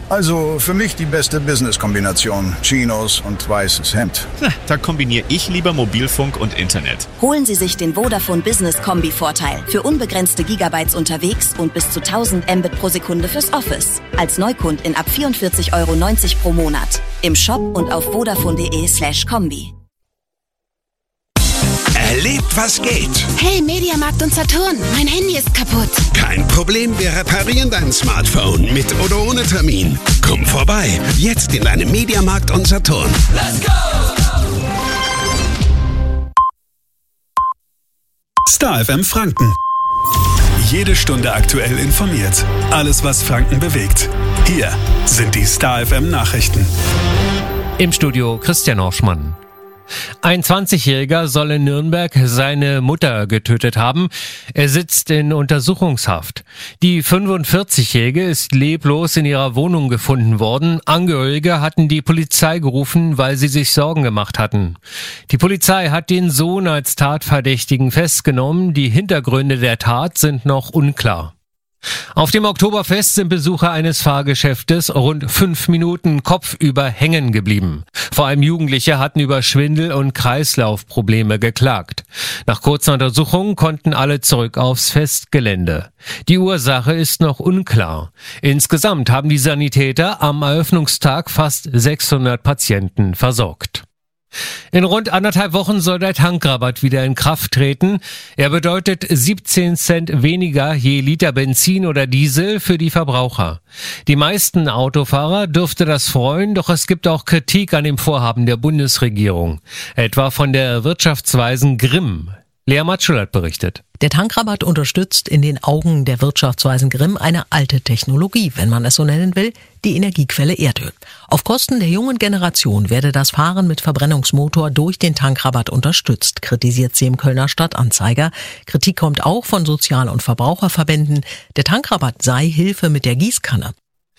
Also für mich die beste Business-Kombination. Chinos und weißes Hemd. Da kombiniere ich lieber Mobilfunk und Internet. Holen Sie sich den Vodafone Business Kombi-Vorteil. Für unbegrenzte Gigabytes unterwegs und bis zu 1000 Mbit pro Sekunde fürs Office. Als Neukundin ab 44,90 € pro Monat. Im Shop und auf vodafone.de/kombi. Erlebt, was geht. Hey, Mediamarkt und Saturn, mein Handy ist kaputt. Kein Problem, wir reparieren dein Smartphone mit oder ohne Termin. Komm vorbei, jetzt in deinem Mediamarkt und Saturn. Let's go! Star FM Franken. Jede Stunde aktuell informiert. Alles, was Franken bewegt. Hier sind die Star FM Nachrichten. Im Studio Christian Orschmann. Ein 20-Jähriger soll in Nürnberg seine Mutter getötet haben. Er sitzt in Untersuchungshaft. Die 45-Jährige ist leblos in ihrer Wohnung gefunden worden. Angehörige hatten die Polizei gerufen, weil sie sich Sorgen gemacht hatten. Die Polizei hat den Sohn als Tatverdächtigen festgenommen. Die Hintergründe der Tat sind noch unklar. Auf dem Oktoberfest sind Besucher eines Fahrgeschäftes rund 5 Minuten kopfüber hängen geblieben. Vor allem Jugendliche hatten über Schwindel- und Kreislaufprobleme geklagt. Nach kurzer Untersuchung konnten alle zurück aufs Festgelände. Die Ursache ist noch unklar. Insgesamt haben die Sanitäter am Eröffnungstag fast 600 Patienten versorgt. In rund 1,5 Wochen soll der Tankrabatt wieder in Kraft treten. Er bedeutet 17 Cent weniger je Liter Benzin oder Diesel für die Verbraucher. Die meisten Autofahrer dürfte das freuen, doch es gibt auch Kritik an dem Vorhaben der Bundesregierung. Etwa von der Wirtschaftsweisen Grimm. Lea Matschulat berichtet. Der Tankrabatt unterstützt in den Augen der Wirtschaftsweisen Grimm eine alte Technologie, wenn man es so nennen will, die Energiequelle Erdöl. Auf Kosten der jungen Generation werde das Fahren mit Verbrennungsmotor durch den Tankrabatt unterstützt, kritisiert sie im Kölner Stadtanzeiger. Kritik kommt auch von Sozial- und Verbraucherverbänden. Der Tankrabatt sei Hilfe mit der Gießkanne.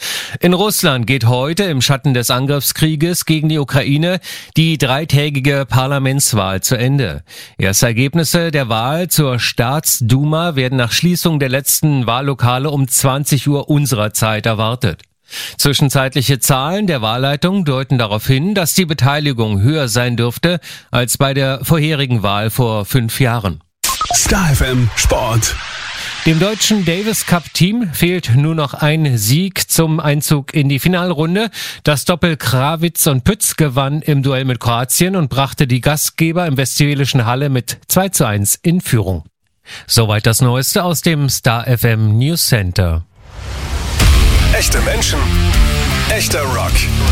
In Russland geht heute im Schatten des Angriffskrieges gegen die Ukraine die 3-tägige Parlamentswahl zu Ende. Erste Ergebnisse der Wahl zur Staatsduma werden nach Schließung der letzten Wahllokale um 20 Uhr unserer Zeit erwartet. Zwischenzeitliche Zahlen der Wahlleitung deuten darauf hin, dass die Beteiligung höher sein dürfte als bei der vorherigen Wahl vor 5 Jahren. Star FM Sport. Dem deutschen Davis-Cup-Team fehlt nur noch ein Sieg zum Einzug in die Finalrunde. Das Doppel Krawitz und Pütz gewann im Duell mit Kroatien und brachte die Gastgeber im Westfälischen Halle mit 2:1 in Führung. Soweit das Neueste aus dem Star FM News Center. Echte Menschen, echter Rock.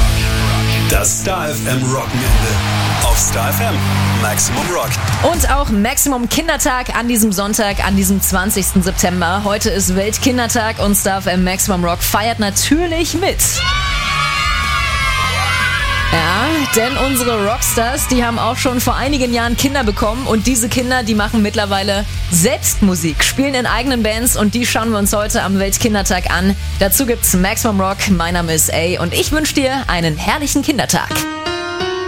Das Star FM Wochenende auf Star FM Maximum Rock. Und auch Maximum Kindertag an diesem Sonntag, an diesem 20. September. Heute ist Weltkindertag und Star FM Maximum Rock feiert natürlich mit. Ja, denn unsere Rockstars, die haben auch schon vor einigen Jahren Kinder bekommen und diese Kinder, die machen mittlerweile selbst Musik, spielen in eigenen Bands und die schauen wir uns heute am Weltkindertag an. Dazu gibt's Maximum Rock, mein Name ist A und ich wünsche dir einen herrlichen Kindertag.